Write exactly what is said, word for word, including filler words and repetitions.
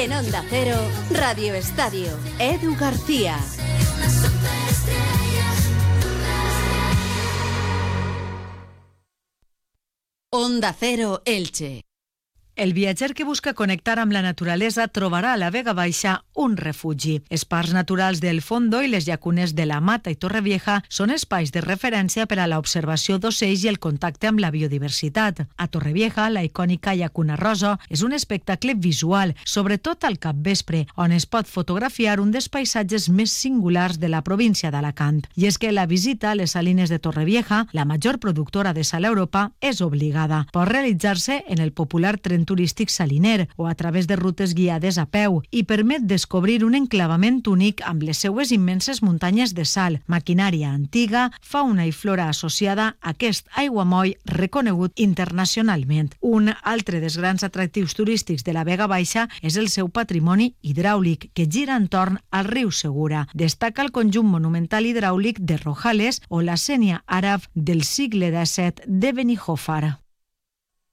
En Onda Cero, Radio Estadio, Edu García. Onda Cero, Elche. El viatger que busca connectar amb la naturalesa trobarà a la Vega Baixa un refugi. Els parcs naturals del Fondo i les llacunes de la Mata i Torrevieja són espais de referència per a l'observació d'ocells i el contacte amb la biodiversitat. A Torrevieja, la icònica llacuna rosa és un espectacle visual, sobretot al capvespre, on es pot fotografiar un dels paisatges més singulars de la província d'Alacant. I és que la visita a les salines de Torrevieja, la major productora de sal a Europa, és obligada. Pot realitzar-se en el popular tren turístic saliner o a través de rutes guiades a peu i permet descobrir un enclavament únic amb les seues immenses muntanyes de sal, maquinària antiga, fauna i flora associada a aquest aiguamoll reconegut internacionalment. Un altre dels grans atractius turístics de la Vega Baixa és el seu patrimoni hidràulic, que gira entorn al riu Segura. Destaca el conjunt monumental hidràulic de Rojales o la sénia àrab del segle disset de Benijòfar.